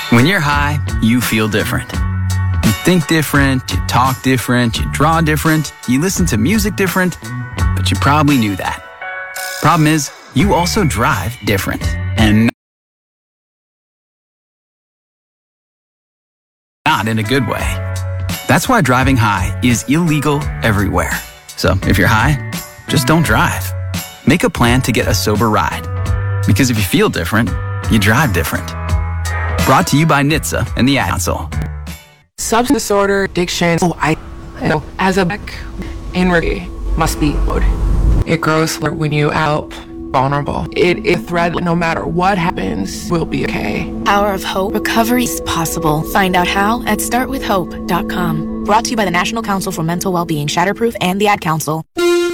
When you're high, you feel different. You think different, you talk different, you draw different, you listen to music different, but you probably knew that. Problem is, you also drive different. And not in a good way. That's why driving high is illegal everywhere. So if you're high, just don't drive. Make a plan to get a sober ride. Because if you feel different, you drive different. Brought to you by NHTSA and the Ad Council. Substance disorder, addiction, as a inwardly must be load. It grows when you out vulnerable. It is a thread no matter what happens, will be okay. Power of Hope. Recovery is possible. Find out how at startwithhope.com. Brought to you by the National Council for Mental Wellbeing, Shatterproof, and the Ad Council.